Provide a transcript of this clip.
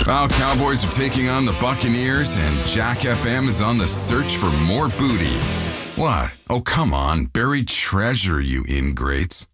Well, Cowboys are taking on the Buccaneers, and Jack FM is on the search for more booty. What? Oh, come on. Buried treasure, you ingrates.